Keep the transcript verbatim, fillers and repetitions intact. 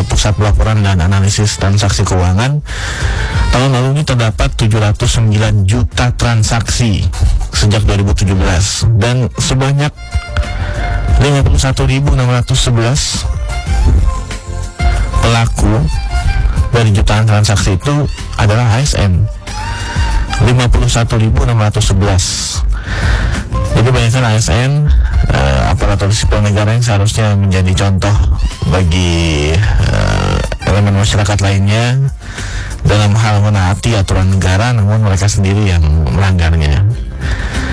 Pusat Pelaporan dan Analisis Transaksi Keuangan, tahun lalu ini terdapat tujuh ratus sembilan juta transaksi sejak dua ribu tujuh belas, dan sebanyak lima puluh satu ribu enam ratus sebelas pelaku dari jutaan transaksi itu adalah A S N. lima puluh satu ribu enam ratus sebelas. Jadi bayangkan A S N, uh, aparatur sipil negara yang seharusnya menjadi contoh bagi uh, elemen masyarakat lainnya dalam hal menaati aturan negara, namun mereka sendiri yang melanggarnya.